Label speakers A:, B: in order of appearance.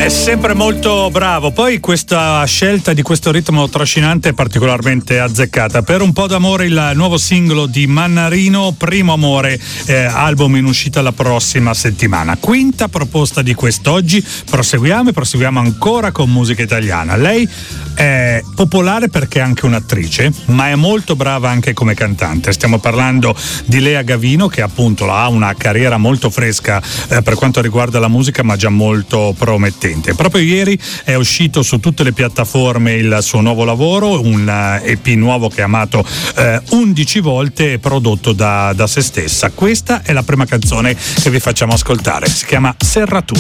A: È sempre molto bravo. Poi questa scelta di questo ritmo trascinante è particolarmente azzeccata. Per un po' d'amore, il nuovo singolo di Mannarino, Primo Amore, album in uscita la prossima settimana. Quinta proposta di quest'oggi. Proseguiamo ancora con musica italiana. Lei è popolare perché è anche un'attrice, ma è molto brava anche come cantante. Stiamo parlando di Lea Gavino, che appunto ha una carriera molto fresca per quanto riguarda la musica, ma già molto promettente. Proprio ieri è uscito su tutte le piattaforme il suo nuovo lavoro, un EP nuovo che ha amato 11 volte, prodotto da se stessa. Questa è la prima canzone che vi facciamo ascoltare, si chiama Serrature.